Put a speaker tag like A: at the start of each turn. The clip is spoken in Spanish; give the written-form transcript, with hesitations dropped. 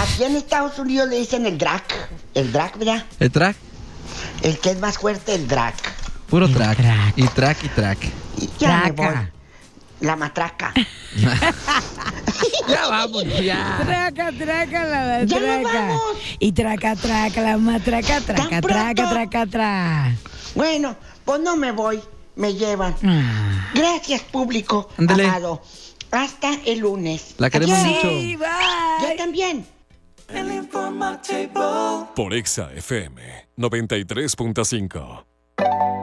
A: Aquí en Estados Unidos le dicen el drag. El drag, ¿verdad?
B: ¿El track?
A: El que es más fuerte, el drag.
B: Puro
C: El
B: track.
C: track.
B: Y track y track.
A: Y ya me
C: Traca.
A: voy. La matraca.
B: Ya vamos, ya.
C: Traca, traca, la
A: ¡Ya nos
C: matraca.
A: vamos!
C: Y traca, traca, la matraca, traca,
A: ¿Tan
C: traca,
A: pronto?
C: traca, traca.
A: Bueno, pues no me voy. Me llevan.
C: Ah.
A: Gracias, público
B: Ándale.
A: amado. Hasta el lunes.
B: La queremos
A: Adiós.
B: mucho.
C: Sí, bye.
A: Yo también.
D: Por Exa FM 93.5.